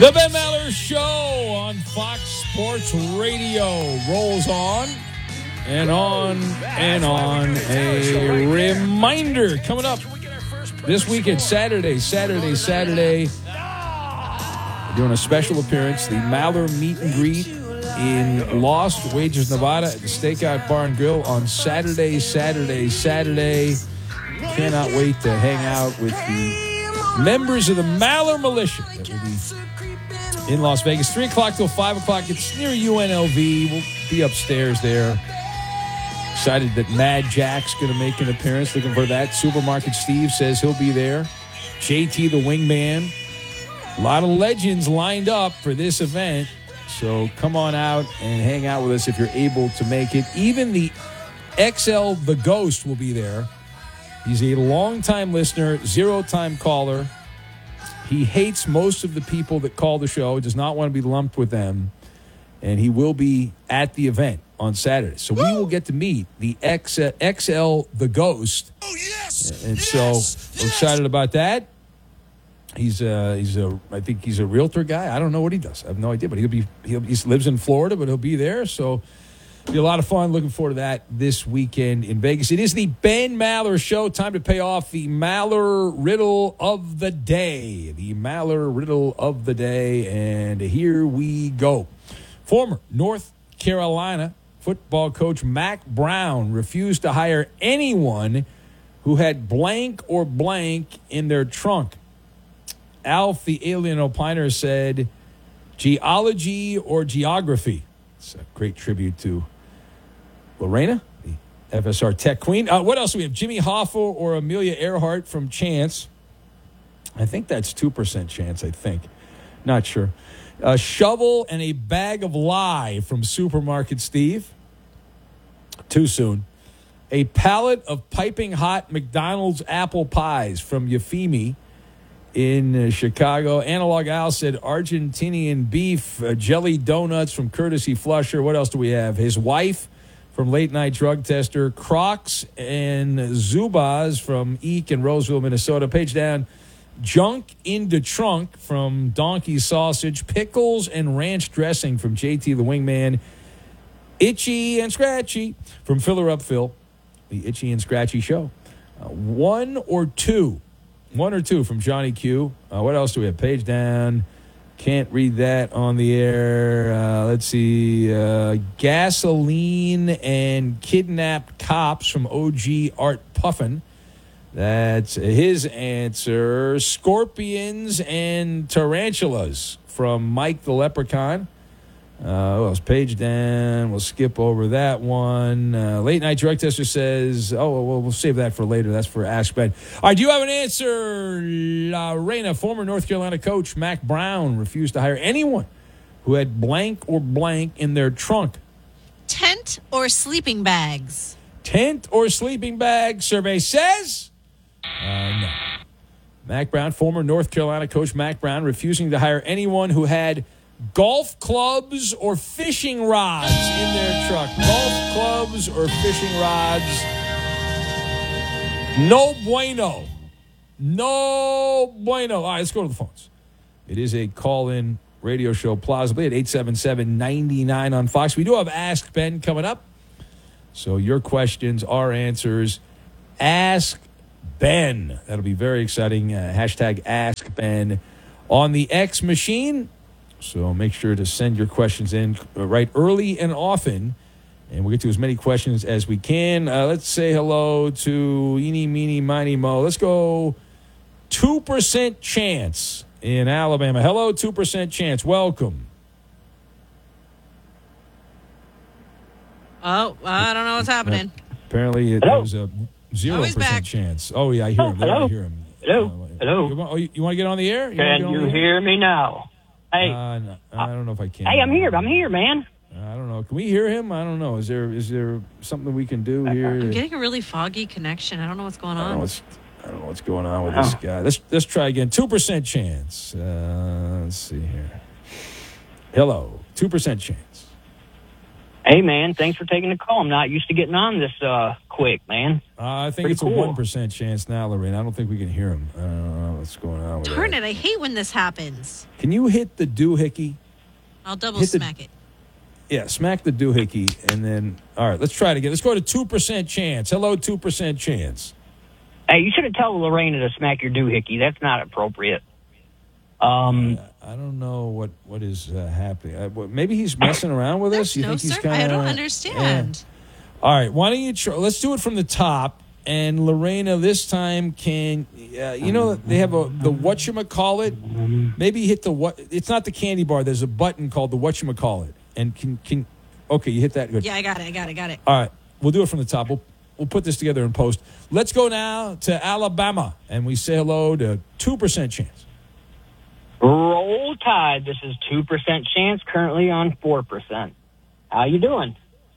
The Ben Maller Show on Fox Sports Radio rolls on and on and on. A reminder coming up this weekend, Saturday. We're doing a special appearance, the Maller Meet and Greet in Lost Wages, Nevada at the Stakeout Bar and Grill on Saturday. Cannot wait to hang out with the members of the Maller Militia that will be in Las Vegas, 3 o'clock till 5 o'clock. It's near UNLV. We'll be upstairs there. Excited that Mad Jack's going to make an appearance. Looking for that. Supermarket Steve says he'll be there. JT the Wingman. A lot of legends lined up for this event. So come on out and hang out with us if you're able to make it. Even the XL The Ghost will be there. He's a long-time listener, zero-time caller. He hates most of the people that call the show, does not want to be lumped with them, and he will be at the event on Saturday. So we will get to meet the XL The Ghost. Oh, yes! And so we're excited about that. I think he's a realtor guy. I don't know what he does. I have no idea, but he lives in Florida, but he'll be there. So it'll be a lot of fun. Looking forward to that this weekend in Vegas. It is the Ben Maller Show. Time to pay off the Maller Riddle of the Day. The Maller Riddle of the Day. And here we go. Former North Carolina football coach Mack Brown refused to hire anyone who had blank or blank in their trunk. Alf, the alien opiner, said geology or geography. It's a great tribute to Lorena, the FSR Tech Queen. What else do we have? Jimmy Hoffa or Amelia Earhart from Chance. I think that's 2% chance, I think. Not sure. A shovel and a bag of lye from Supermarket Steve. Too soon. A pallet of piping hot McDonald's apple pies from Yafimi in Chicago. Analog Al said Argentinian beef, jelly donuts from Courtesy Flusher. What else do we have? His wife from Late Night Drug Tester. Crocs and Zubaz from Eek in Roseville, Minnesota. Page down. Junk in the trunk from Donkey Sausage. Pickles and ranch dressing from JT the Wingman. Itchy and Scratchy from Filler Up Phil. The Itchy and Scratchy Show. One or two from Johnny Q. What else do we have? Page down. Can't read that on the air. Let's see. Gasoline and kidnapped cops from OG Art Puffin. That's his answer. Scorpions and tarantulas from Mike the Leprechaun. What else? Page down. We'll skip over that one. Late Night Drug Tester says, we'll save that for later. That's for Ask Ben. All right, do you have an answer? Lorena, former North Carolina coach Mack Brown refused to hire anyone who had blank or blank in their trunk. Tent or sleeping bags? Tent or sleeping bag? Survey says no. Mack Brown, former North Carolina coach Mack Brown, refusing to hire anyone who had golf clubs or fishing rods in their truck. Golf clubs or fishing rods. No bueno. No bueno. All right, let's go to the phones. It is a call-in radio show, plausibly, at 877-99 on Fox. We do have Ask Ben coming up. So your questions, our answers. Ask Ben. That'll be very exciting. Hashtag Ask Ben on the X machine. So make sure to send your questions in right early and often, and we'll get to as many questions as we can. Let's say hello to Eeny, Meeny, Miny, Mo. Let's go 2% chance in Alabama. Hello, 2% chance. Welcome. Oh, I don't know what's happening. Apparently it was a 0% chance. Oh, yeah, I hear him. Hello. I hear him. Hello. You want to get on the air? Can you hear me now? Hey, no, I don't know if I can. Hey, I'm here, man. I don't know. Can we hear him? I don't know. Is there something we can do here? I'm getting a really foggy connection. I don't know what's going on. I don't know what's going on with this guy. Let's try again. 2% chance. Let's see here. Hello. 2% chance. Hey, man, thanks for taking the call. I'm not used to getting on this quick, man. I think Pretty it's cool. a 1% chance now, Lorraine. I don't think we can hear him. I don't know what's going on with Turn that. it. I hate when this happens. Can you hit the doohickey? I'll double Hit the- smack it. Yeah, smack the doohickey, and then, all right, let's try it again. Let's go to 2% chance. Hello, 2% chance. Hey, you should have told Lorena to smack your doohickey. That's not appropriate. I don't know what is happening. Maybe he's messing around with us. You No, think he's sir. kind I of? don't understand. All right, why don't you try? Let's do it from the top. And Lorena, this time can you know they have the whatchamacallit? Maybe hit the what? It's not the candy bar. There's a button called the whatchamacallit. And can okay, you hit that. Good. Yeah, I got it. All right, we'll do it from the top. We'll put this together in post. Let's go now to Alabama, and we say hello to 2% chance. Roll Tide. This is 2% chance, currently on 4%. How you doing?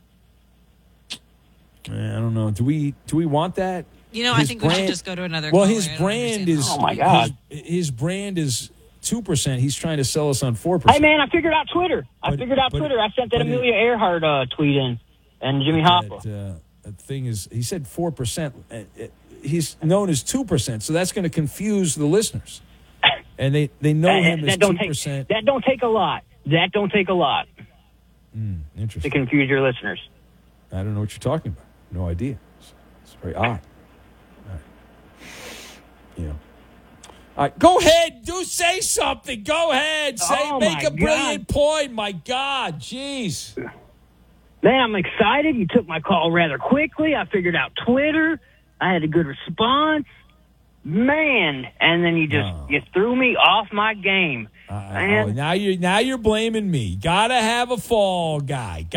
I don't know. Do we want that? You know, I His think we should just go to another Well, caller. his I don't brand understand is. Oh, my God. His brand is 2%. He's trying to sell us on 4%. Hey, man, I figured out Twitter. I But- figured out but- Twitter. I sent that but it- Amelia Earhart tweet in, and Jimmy Hoffa. That thing is. He said 4%. He's known as 2%, so that's going to confuse the listeners, and they know him as 2%. That don't take a lot. That don't take a lot to Interesting. confuse your listeners. I don't know what you're talking about. No idea. It's very odd. All right. You know. All right, go ahead. Say something. Go ahead. Oh, Make my a brilliant point. My God, jeez. Man, I'm excited. You took my call rather quickly. I figured out Twitter. I had a good response. Man, and then you threw me off my game. Man. Now you're blaming me. Gotta have a fall guy.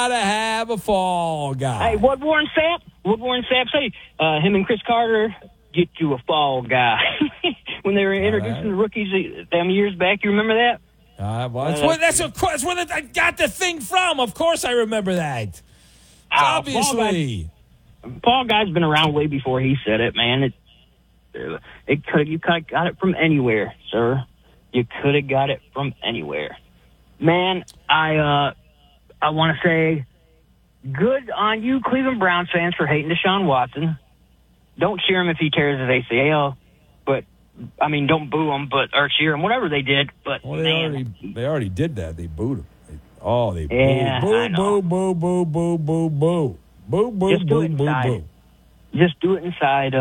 Hey, what Warren Sapp say? Him and Chris Carter get you a fall guy. When they were introducing the rookies them years back, you remember that? That's where I got the thing from. Of course I remember that. Obviously. Fall Guy's been around way before he said it, man. You could have got it from anywhere, sir. You could have got it from anywhere. Man, I want to say good on you Cleveland Browns fans for hating Deshaun Watson. Don't cheer him if he tears his ACL, but I mean, don't boo him, or cheer him, whatever they did. But Well, man, they already did that. They booed him. They Yeah, boo, I know. boo, boo, boo, boo, boo, boo, boo, Just do boo, it boo, inside. boo. just do it inside,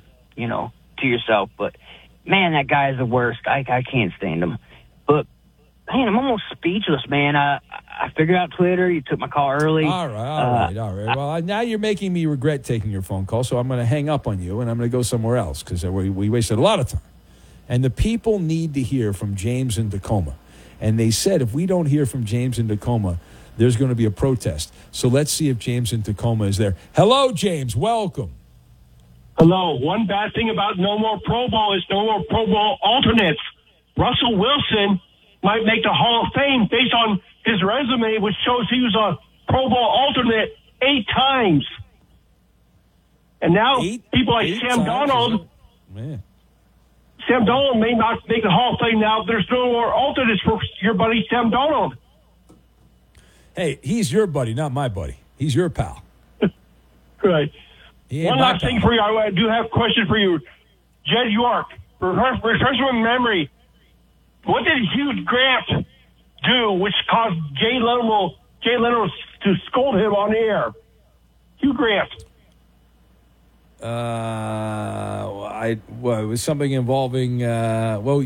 to yourself. But man, that guy is the worst. I can't stand him. But man, I'm almost speechless, man. I figured out Twitter. You took my call early. All right. Well, now you're making me regret taking your phone call, so I'm going to hang up on you, and I'm going to go somewhere else because we wasted a lot of time. And the people need to hear from James in Tacoma. And they said if we don't hear from James in Tacoma, there's going to be a protest. So let's see if James in Tacoma is there. Hello, James. Welcome. Hello. One bad thing about no more Pro Bowl is no more Pro Bowl alternates. Russell Wilson might make the Hall of Fame based on his resume, which shows he was a Pro Bowl alternate 8 times. And now people like Sam Darnold, Man. Sam Darnold may not make the Hall of Fame now. There's no more alternates for your buddy Sam Darnold. Hey, he's your buddy, not my buddy. He's your pal. Right. He ain't One my last thing pal. for you. I do have a question for you. Jed York, refresh my memory. What did Hugh Grant do which caused Jay Leno to scold him on air? Hugh Grant. It was something involving,